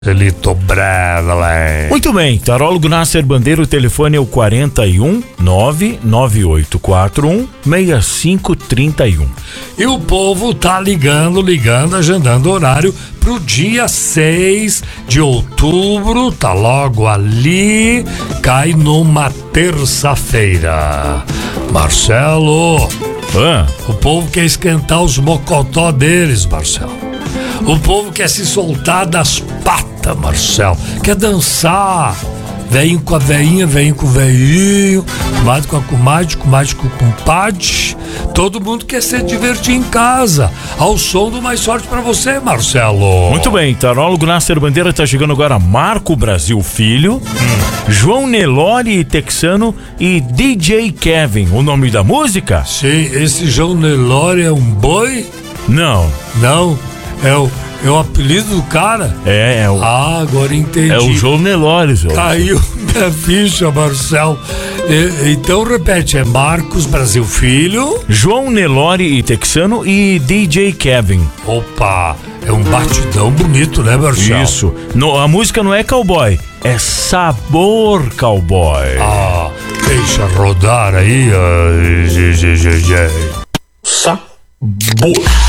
Elito Bradley. Muito bem, tarólogo Nasser Bandeira, o telefone é o 41 99841 6531. E o povo tá ligando, agendando horário pro dia 6 de outubro, tá logo ali, cai numa terça-feira. Marcelo, o povo quer esquentar os mocotó deles, Marcelo. O povo quer se soltar das patas, Marcelo. Quer dançar. Veinho com a veinha, veinho com o veinho, comadre com a comadre com o compadre. Todo mundo quer se divertir em casa, ao som do Mais Sorte pra você, Marcelo. Muito bem, tarólogo Nasser Bandeira, tá chegando agora Marco Brasil Filho, João Nelore Texano e DJ Kevin. O nome da música? Sim, esse João Nelore é um boi? Não. Não, é o apelido do cara? É o... Ah, agora entendi. É o João Nelore, João. Caiu minha ficha, Marcelo. Então repete, é Marcos Brasil Filho, João Nelore e Texano e DJ Kevin. Opa, é um batidão bonito, né, Marcelo? Isso. A música não é cowboy, é sabor cowboy. Ah, deixa rodar aí. Sabor.